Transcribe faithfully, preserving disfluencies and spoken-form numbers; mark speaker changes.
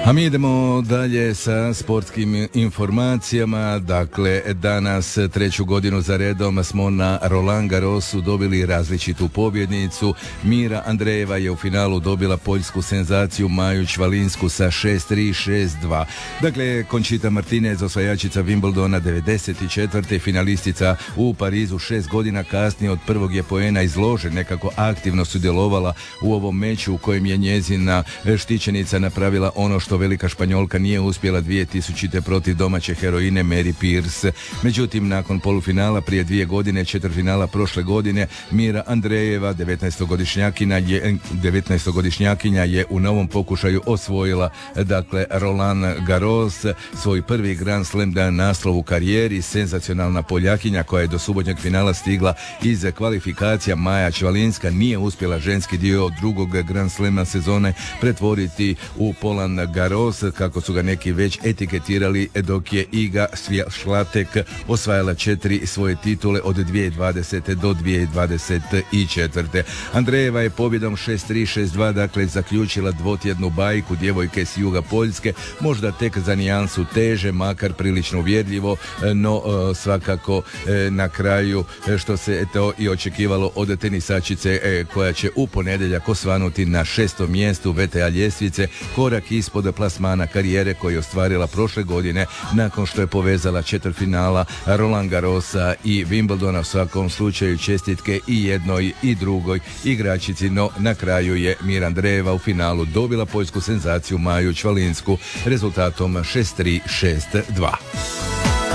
Speaker 1: A mi idemo dalje sa sportskim informacijama. Dakle, danas treću godinu za redom smo na Roland Garrosu dobili različitu pobjednicu. Mira Andreeva je u finalu dobila poljsku senzaciju Maju Švalinsku sa šest tri šest dva. Dakle, Conchita Martinez, osvajačica Wimbledona devedeset četvrte finalistica u Parizu, šest godina kasnije od prvog je poena izložen, nekako aktivno sudjelovala u ovom meču u kojem je njezina štićenica napravila ono što velika Španjolka nije uspjela dvije tisućite protiv domaće heroine Mary Pierce. Međutim, nakon polufinala prije dvije godine, četvrtfinala prošle godine, Mira Andreeva, devetnaestogodišnjakinja je, devetnaestogodišnjakinja je u novom pokušaju osvojila, dakle, Roland Garros, svoj prvi Grand Slam dan naslov u karijeri. Senzacionalna Poljakinja koja je do subotnjeg finala stigla iz kvalifikacija. Maja Švalinska nije uspjela ženski dio drugog Grand Slama sezone pretvoriti u Roland Garros, kako su ga neki već etiketirali, dok je Iga Swiatek osvajala četiri svoje titule od dvije tisuće dvadesete do dvije tisuće dvadeset četvrte. Andreeva je pobjedom šest tri šest dva, dakle, zaključila dvotjednu bajku djevojke s juga Poljske, možda tek za nijansu teže, makar prilično uvjerljivo, no svakako na kraju, što se to i očekivalo od tenisačice koja će u ponedjeljak osvanuti na šestom mjestu V T A ljestvice, korak ispod plasmana karijere koji je ostvarila prošle godine nakon što je povezala četvrtfinala Roland Garrosa i Wimbledona. U svakom slučaju čestitke i jednoj i drugoj igračici, no na kraju je Mira Andreeva u finalu dobila poljsku senzaciju Maju Švalinsku rezultatom šest tri šest dva.